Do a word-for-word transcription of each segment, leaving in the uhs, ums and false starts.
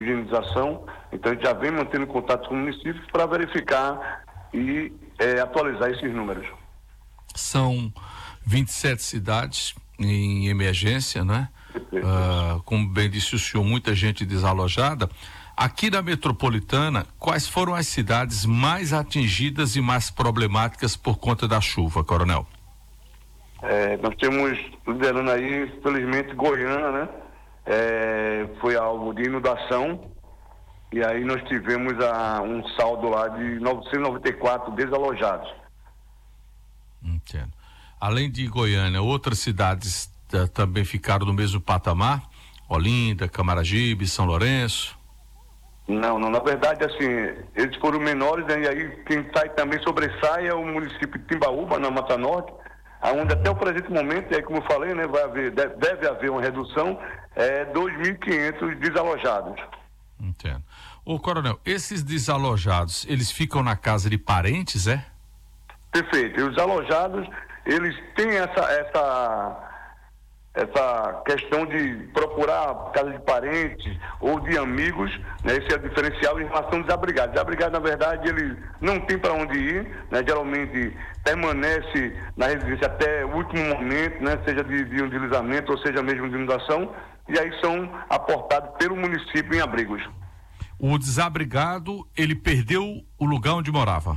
higienização. Então a gente já vem mantendo contato com o município para verificar e é, atualizar esses números. São vinte e sete cidades em emergência, né? Uh, como bem disse o senhor, muita gente desalojada. Aqui na metropolitana, quais foram as cidades mais atingidas e mais problemáticas por conta da chuva, Coronel? É, nós temos liderando aí, felizmente, Goiânia, né? É, foi alvo de inundação, e aí nós tivemos a, um saldo lá de novecentos e noventa e quatro desalojados. Entendo. Além de Goiânia, outras cidades uh, também ficaram no mesmo patamar? Olinda, Camaragibe, São Lourenço? Não, não, na verdade, assim, eles foram menores, né? E aí quem sai também sobressai é o município de Timbaúba, na Mata Norte, onde até o presente momento, aí como eu falei, né, vai haver, deve, deve haver uma redução, é dois mil e quinhentos desalojados. Entendo. Ô Coronel, esses desalojados, eles ficam na casa de parentes, é? Perfeito. E os alojados, eles têm essa, essa, essa questão de procurar casa de parentes ou de amigos, né? Esse é o diferencial em relação aos desabrigados. Desabrigados, na verdade, ele não tem para onde ir, né? Geralmente permanece na residência até o último momento, né? Seja de, de um deslizamento ou seja mesmo de inundação, e aí são aportados pelo município em abrigos. O desabrigado, ele perdeu o lugar onde morava?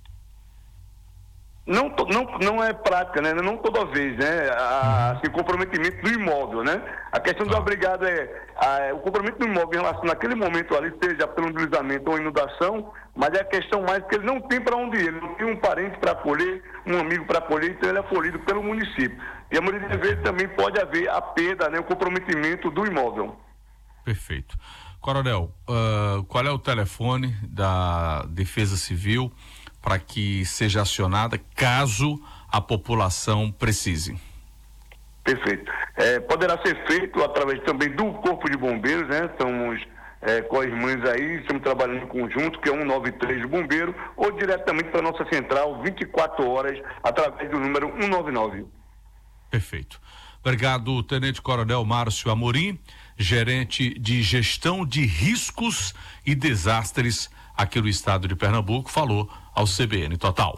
Não, não, não é prática, né? Não toda vez, né? A, assim, comprometimento do imóvel, né? A questão do abrigado é a, o comprometimento do imóvel em relação naquele momento ali, seja pelo deslizamento ou inundação, mas é a questão mais que ele não tem para onde ir, ele não tem um parente para acolher, um amigo para acolher, então ele é acolhido pelo município. E a maioria das vezes também pode haver a perda, né? O comprometimento do imóvel. Perfeito. Coronel, uh, qual é o telefone da Defesa Civil para que seja acionada caso a população precise? Perfeito. É, poderá ser feito através também do Corpo de Bombeiros, né? Estamos é, com as mães aí, estamos trabalhando em conjunto, que é um nove três do Bombeiro, ou diretamente para a nossa central, vinte e quatro horas, através do número um nove nove. Perfeito. Obrigado, Tenente Coronel Márcio Amorim, gerente de gestão de riscos e desastres aqui no estado de Pernambuco, falou ao C B N Total.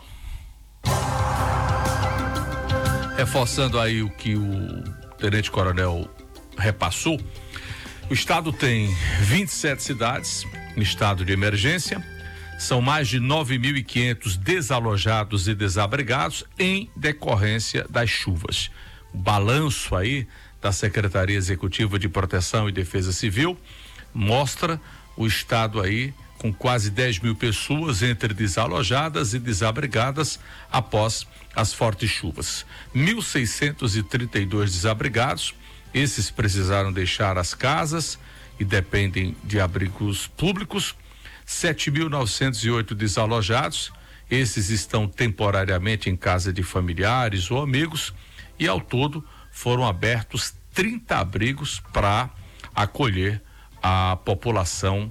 Reforçando aí o que o Tenente Coronel repassou, o estado tem vinte e sete cidades em estado de emergência, são mais de nove mil e quinhentos desalojados e desabrigados em decorrência das chuvas. O balanço aí da Secretaria Executiva de Proteção e Defesa Civil mostra o estado aí com quase dez mil pessoas entre desalojadas e desabrigadas após as fortes chuvas. mil seiscentos e trinta e dois desabrigados, esses precisaram deixar as casas e dependem de abrigos públicos. sete mil novecentos e oito desalojados, esses estão temporariamente em casa de familiares ou amigos, e ao todo foram abertos trinta abrigos para acolher a população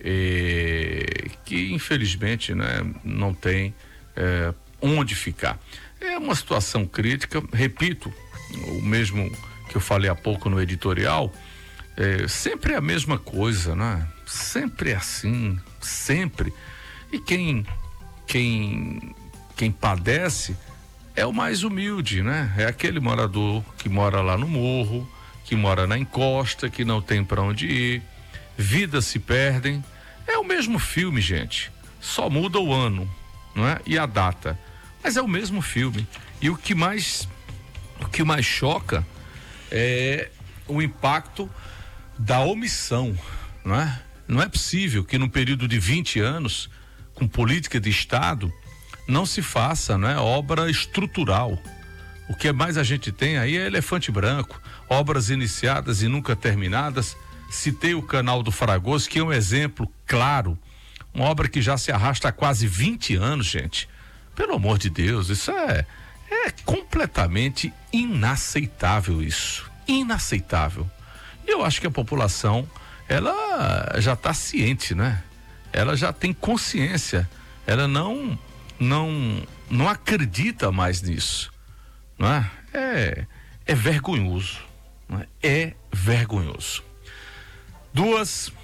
eh, que infelizmente, né, não tem eh, onde ficar. É uma situação crítica, repito, o mesmo que eu falei há pouco no editorial, eh, sempre é a mesma coisa, né? Sempre é assim, sempre. E quem, quem, quem padece é o mais humilde, né? É aquele morador que mora lá no morro, que mora na encosta, que não tem para onde ir, vidas se perdem. É o mesmo filme, gente, só muda o ano, não é? E a data, mas é o mesmo filme. E o que mais o que mais choca é o impacto da omissão, não é? Não é possível que num período de vinte anos, com política de Estado, não se faça, né, obra estrutural. O que mais a gente tem aí é elefante branco, obras iniciadas e nunca terminadas. Citei o Canal do Fragoso, que é um exemplo claro, uma obra que já se arrasta há quase vinte anos, gente. Pelo amor de Deus, isso é, é completamente inaceitável isso, inaceitável. E eu acho que a população, ela já está ciente, né? Ela já tem consciência, ela não não não acredita mais nisso, não é? É, é vergonhoso, não é? É vergonhoso. Duas